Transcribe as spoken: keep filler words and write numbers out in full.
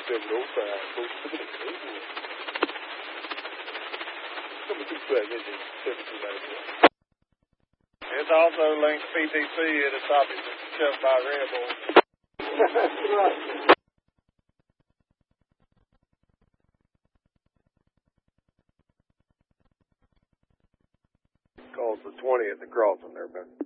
them no fire. Look at them. Come on, keep playing this. It's also linked P T C at the top of it, shoved by Red Bull. That's right. Calls the twentieth at the crossing there, man.